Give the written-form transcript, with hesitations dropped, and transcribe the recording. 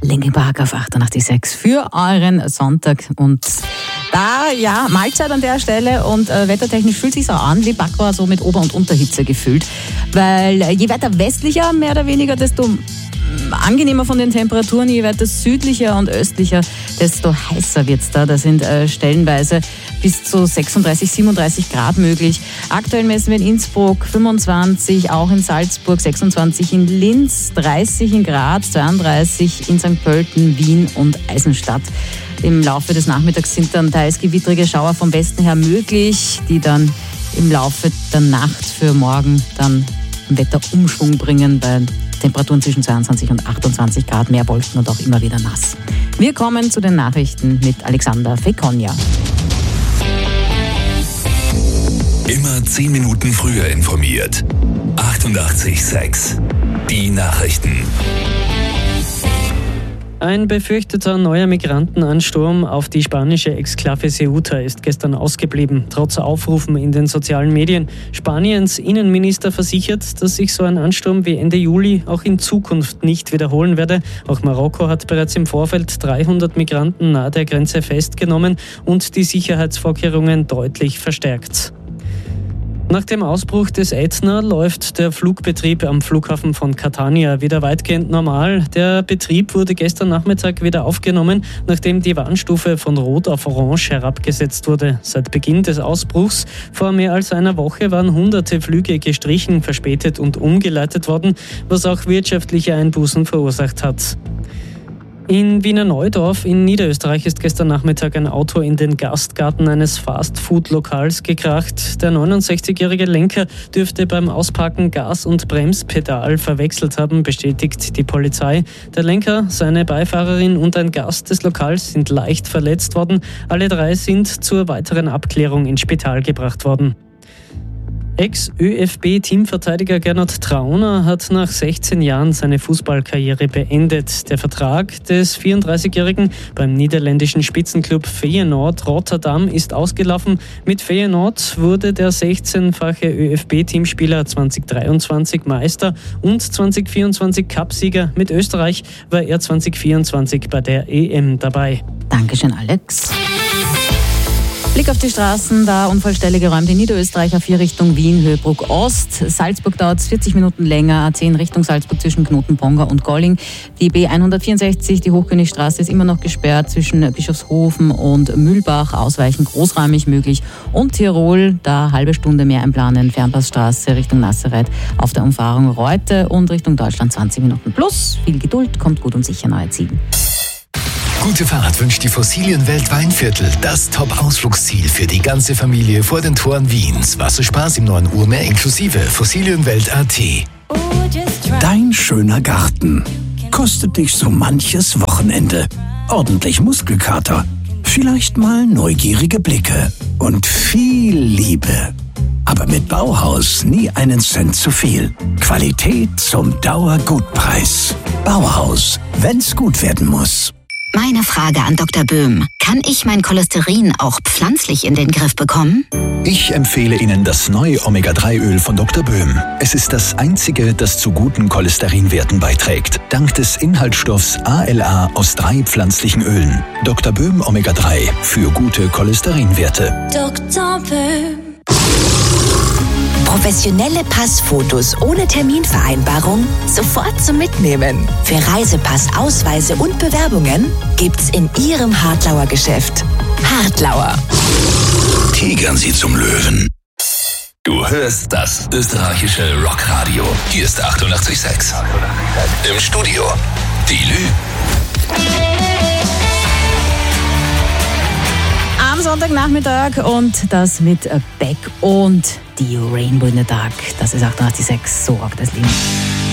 Linkin Park auf 88.6 für euren Sonntag. Und da, ja, Mahlzeit an der Stelle und wettertechnisch fühlt sich so an wie Backrohr, so mit Ober- und Unterhitze gefühlt. Weil je weiter westlicher, mehr oder weniger, desto angenehmer von den Temperaturen, je weiter südlicher und östlicher, desto heißer wird's da. Da sind stellenweise bis zu 36, 37 Grad möglich. Aktuell messen wir in Innsbruck 25, auch in Salzburg 26, in Linz 30 in Graz, 32 in St. Pölten, Wien und Eisenstadt. Im Laufe des Nachmittags sind dann teils gewittrige Schauer vom Westen her möglich, die dann im Laufe der Nacht für morgen dann einen Wetterumschwung bringen bei Temperaturen zwischen 22 und 28 Grad, mehr Wolken und auch immer wieder nass. Wir kommen zu den Nachrichten mit Alexander Fekonja. Immer 10 Minuten früher informiert. 88.6 Die Nachrichten. Ein befürchteter neuer Migrantenansturm auf die spanische Exklave Ceuta ist gestern ausgeblieben, trotz Aufrufen in den sozialen Medien. Spaniens Innenminister versichert, dass sich so ein Ansturm wie Ende Juli auch in Zukunft nicht wiederholen werde. Auch Marokko hat bereits im Vorfeld 300 Migranten nahe der Grenze festgenommen und die Sicherheitsvorkehrungen deutlich verstärkt. Nach dem Ausbruch des Ätna läuft der Flugbetrieb am Flughafen von Catania wieder weitgehend normal. Der Betrieb wurde gestern Nachmittag wieder aufgenommen, nachdem die Warnstufe von Rot auf Orange herabgesetzt wurde. Seit Beginn des Ausbruchs vor mehr als einer Woche waren hunderte Flüge gestrichen, verspätet und umgeleitet worden, was auch wirtschaftliche Einbußen verursacht hat. In Wiener Neudorf in Niederösterreich ist gestern Nachmittag ein Auto in den Gastgarten eines Fast-Food-Lokals gekracht. Der 69-jährige Lenker dürfte beim Ausparken Gas- und Bremspedal verwechselt haben, bestätigt die Polizei. Der Lenker, seine Beifahrerin und ein Gast des Lokals sind leicht verletzt worden. Alle drei sind zur weiteren Abklärung ins Spital gebracht worden. Ex-ÖFB-Teamverteidiger Gernot Trauner hat nach 16 Jahren seine Fußballkarriere beendet. Der Vertrag des 34-Jährigen beim niederländischen Spitzenklub Feyenoord Rotterdam ist ausgelaufen. Mit Feyenoord wurde der 16-fache ÖFB-Teamspieler 2023 Meister und 2024 Cupsieger. Mit Österreich war er 2024 bei der EM dabei. Dankeschön, Alex. Blick auf die Straßen, da Unfallstelle geräumt in Niederösterreich auf 4 Richtung Wien, Höhebrug Ost. Salzburg dauert es 40 Minuten länger, A10 Richtung Salzburg zwischen Knotenponga und Golling. Die B164, die Hochkönigstraße, ist immer noch gesperrt zwischen Bischofshofen und Mühlbach, Ausweichen großräumig möglich. Und Tirol, da halbe Stunde mehr einplanen, Fernpassstraße Richtung Nassereit auf der Umfahrung Reute und Richtung Deutschland 20 Minuten plus. Viel Geduld, kommt gut und sicher neue Ziele. Gute Fahrt wünscht die Fossilienwelt Weinviertel, das Top-Ausflugsziel für die ganze Familie vor den Toren Wiens. Wasserspaß im 9 Uhr mehr inklusive Fossilienwelt.at. Dein schöner Garten kostet dich so manches Wochenende. Ordentlich Muskelkater, vielleicht mal neugierige Blicke und viel Liebe. Aber mit Bauhaus nie einen Cent zu viel. Qualität zum Dauergutpreis. Bauhaus, wenn's gut werden muss. Meine Frage an Dr. Böhm. Kann ich mein Cholesterin auch pflanzlich in den Griff bekommen? Ich empfehle Ihnen das neue Omega-3-Öl von Dr. Böhm. Es ist das einzige, das zu guten Cholesterinwerten beiträgt. Dank des Inhaltsstoffs ALA aus 3 pflanzlichen Ölen. Dr. Böhm Omega-3 für gute Cholesterinwerte. Dr. Böhm. Professionelle Passfotos ohne Terminvereinbarung sofort zum Mitnehmen. Für Reisepass, Ausweise und Bewerbungen gibt's in Ihrem Hartlauer Geschäft. Hartlauer. Tigern Sie zum Löwen. Du hörst das österreichische Rockradio. Hier ist 88.6. Im Studio die Lü. Am Sonntagnachmittag und das mit Beck und die Rainbow in the Dark. Das ist 88.6, so rockt das Leben.